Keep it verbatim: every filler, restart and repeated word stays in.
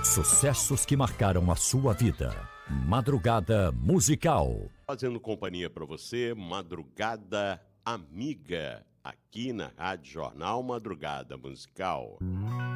Sucessos que marcaram a sua vida. Madrugada Musical. Fazendo companhia para você, Madrugada Amiga, aqui na Rádio Jornal Madrugada Musical.